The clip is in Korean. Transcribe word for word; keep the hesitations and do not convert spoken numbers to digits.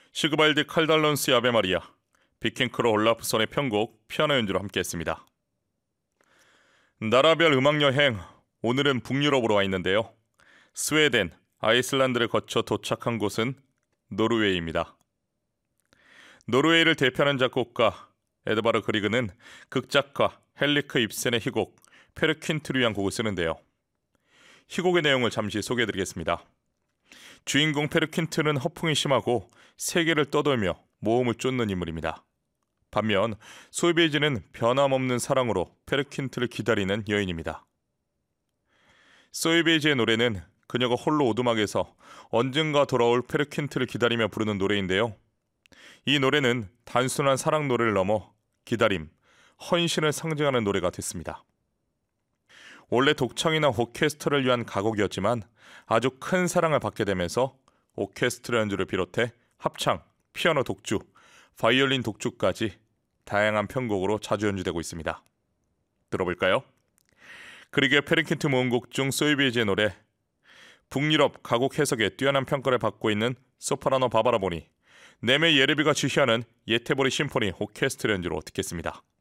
시그발디 칼달론스의 아베 마리아, 비킹크로 올라프손의 편곡, 피아노 연주로 함께했습니다. 나라별 음악여행, 오늘은 북유럽으로 와 있는데요. 스웨덴, 아이슬란드를 거쳐 도착한 곳은 노르웨이입니다. 노르웨이를 대표하는 작곡가 에드바르 그리그는 극작가 헨리크 입센의 희곡 페르킨트를 위한 곡을 쓰는데요. 희곡의 내용을 잠시 소개해드리겠습니다. 주인공 페르킨트는 허풍이 심하고 세계를 떠돌며 모험을 쫓는 인물입니다. 반면 솔베이지는 변함없는 사랑으로 페르킨트를 기다리는 여인입니다. 솔베이지의 노래는 그녀가 홀로 오두막에서 언젠가 돌아올 페르킨트를 기다리며 부르는 노래인데요. 이 노래는 단순한 사랑 노래를 넘어 기다림, 헌신을 상징하는 노래가 됐습니다. 원래 독창이나 오케스트라를 위한 가곡이었지만 아주 큰 사랑을 받게 되면서 오케스트라 연주를 비롯해 합창, 피아노 독주, 바이올린 독주까지 다양한 편곡으로 자주 연주되고 있습니다. 들어볼까요? 그리고 페르킨트 모음곡 중 솔베이지의 노래, 북유럽 가곡 해석에 뛰어난 평가를 받고 있는 소프라노 바바라 보니, 네메 예레비가 지휘하는 예테보리 심포니 오케스트라 연주로 듣겠습니다.